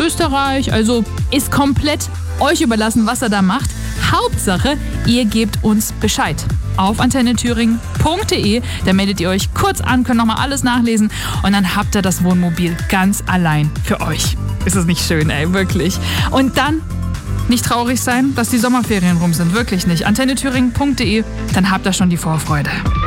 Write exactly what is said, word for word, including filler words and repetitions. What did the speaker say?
Österreich. Also ist komplett euch überlassen, was er da macht. Hauptsache, ihr gebt uns Bescheid. Auf antenne thüringen punkt de, da meldet ihr euch kurz an, könnt nochmal alles nachlesen und dann habt ihr das Wohnmobil ganz allein für euch. Ist das nicht schön, ey, wirklich. Und dann nicht traurig sein, dass die Sommerferien rum sind, wirklich nicht. antenne thüringen punkt de, dann habt ihr schon die Vorfreude.